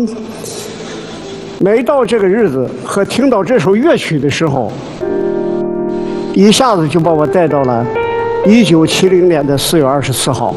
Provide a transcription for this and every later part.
每到这个日子和听到这首乐曲的时候，一下子就把我带到了1970年的4月24号，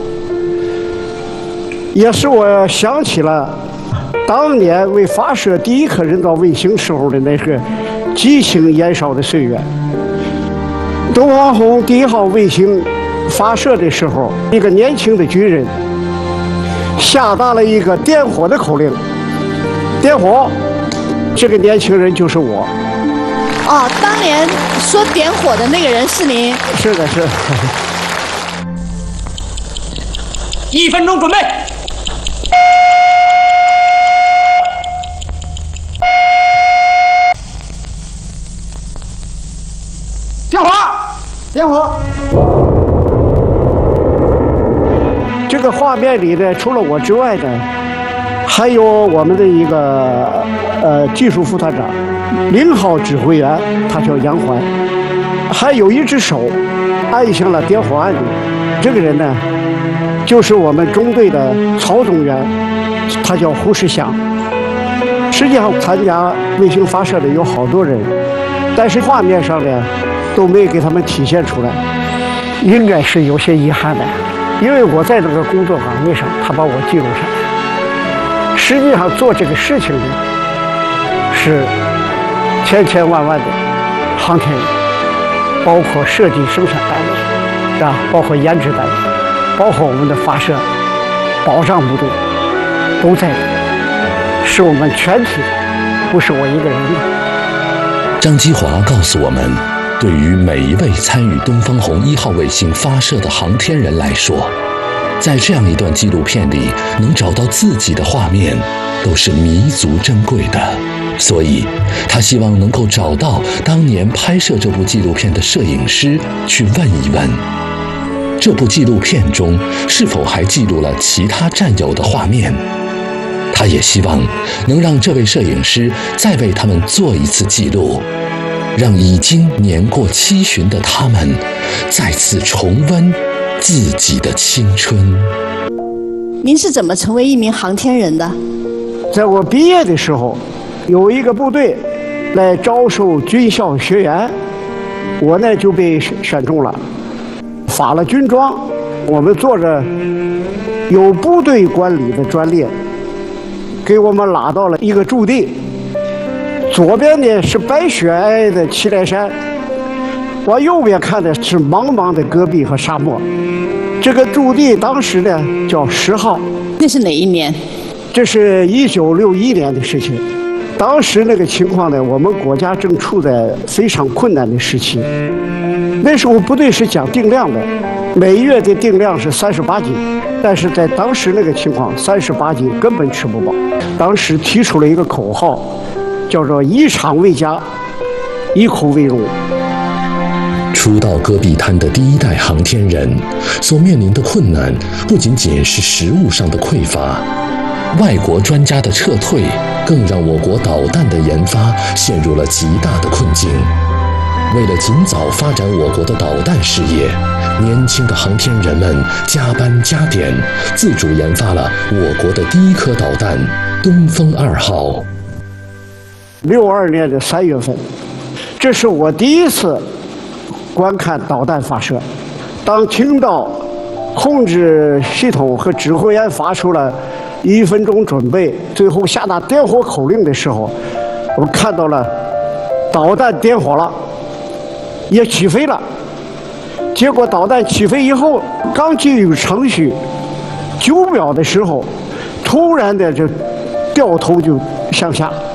也是我想起了当年为发射第一颗人造卫星时候的那个激情燃烧的岁月。东方红第1号卫星发射的时候，一个年轻的军人下达了一个点火的口令，点火。这个年轻人就是我。 哦，当年说点火的那个人是您？ 是的，是的。 1分钟准备。点火！点火！ 这个画面里呢，除了我之外呢，还有我们的一个技术副团长，0号指挥员，他叫杨环，还有一只手按下了点火按钮。这个人呢，就是我们中队的曹总员，他叫胡世祥。实际上参加卫星发射的有好多人，但是画面上呢都没给他们体现出来，应该是有些遗憾的。因为我在这个工作岗位上，他把我记录下来。实际上做这个事情呢，是千千万万的航天人，包括设计生产单位，是吧？包括研制单位，包括我们的发射保障部队，都在，是我们全体的，不是我一个人的。 张基华告诉我们，对于每一位参与东方红1号卫星发射的航天人来说，在这样一段纪录片里能找到自己的画面，都是弥足珍贵的。所以他希望能够找到当年拍摄这部纪录片的摄影师，去问一问，这部纪录片中是否还记录了其他战友的画面。他也希望能让这位摄影师再为他们做一次记录，让已经年过70的他们再次重温自己的青春。 您是怎么成为一名航天人的？ 在我毕业的时候，有一个部队来招收军校学员，我呢就被选中了，发了军装，我们坐着有部队管理的专列，给我们拉到了一个驻地。左边呢是白雪皑皑的祁连山，往右边看的是茫茫的戈壁和沙漠。这个驻地当时呢叫10号。 那是哪一年？ 这是1961年的事情。当时那个情况呢，我们国家正处在非常困难的时期。那时候部队是讲定量的，每月的定量是38斤，但是在当时那个情况，38斤根本吃不饱。当时提出了一个口号，叫做以厂为家，以苦为荣。 初到戈壁滩的第1代航天人所面临的困难，不仅仅是食物上的匮乏，外国专家的撤退更让我国导弹的研发陷入了极大的困境。为了尽早发展我国的导弹事业，年轻的航天人们加班加点，自主研发了我国的第1颗导弹东风2号。 62年的3月份，这是我第一次观看导弹发射。当听到控制系统和指挥员发出了1分钟准备，最后下达点火口令的时候，我看到了导弹点火了，也起飞了。结果导弹起飞以后，刚进入程序9秒的时候，突然的就掉头就向下。